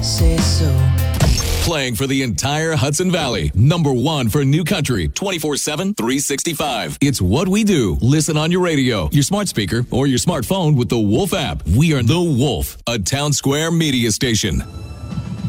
Say so. Playing for the entire Hudson Valley. Number one for new country, 24/7, 365. It's what we do. Listen on your radio, your smart speaker, or your smartphone with the Wolf app. We are The Wolf, a Town Square media station.